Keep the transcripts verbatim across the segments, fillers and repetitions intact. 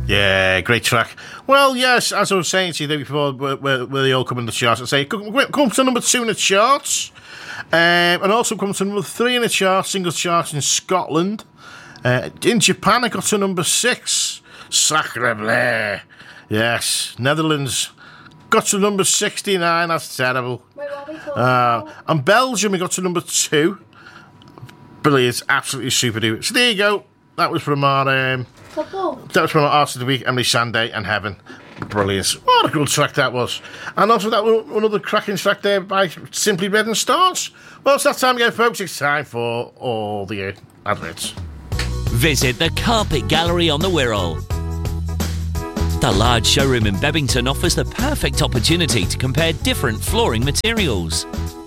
Yeah, great track. Well, yes, as I was saying to you there before, where, where, where they all come in the charts, I say it comes to number two in the charts, um, and also comes to number three in the charts, singles charts in Scotland. Uh, in Japan, it got to number six. Sacre bleu. Yes, Netherlands got to number sixty-nine. That's terrible. Wait, what are we talking uh, about? And Belgium, we got to number two. Brilliant, absolutely super duper. So there you go. That was from our um, Football. that was from our Arts of the Week, Emily Sandé and Heaven. Brilliant. What a good track that was. And also that was another cracking track there by Simply Red and Stars. Well, it's that time again, folks. It's time for all the uh, adverts. Visit the Carpet Gallery on the Wirral. The large showroom in Bebington offers the perfect opportunity to compare different flooring materials.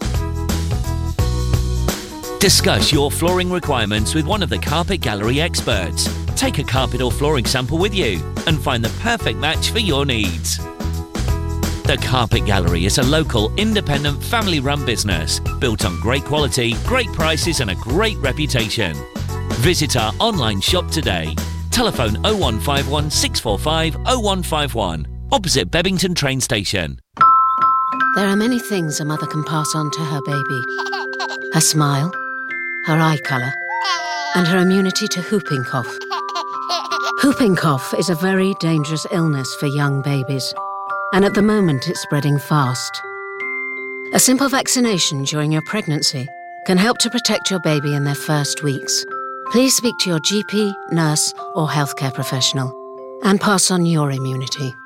Discuss your flooring requirements with one of the Carpet Gallery experts. Take a carpet or flooring sample with you and find the perfect match for your needs. The Carpet Gallery is a local, independent, family-run business built on great quality, great prices and a great reputation. Visit our online shop today. Telephone oh one five one, six four five, oh one five one, opposite Bebington train station. There are many things a mother can pass on to her baby. Her smile, her eye colour, and her immunity to whooping cough. Whooping cough is a very dangerous illness for young babies, and at the moment it's spreading fast. A simple vaccination during your pregnancy can help to protect your baby in their first weeks. Please speak to your G P, nurse, or healthcare professional and pass on your immunity.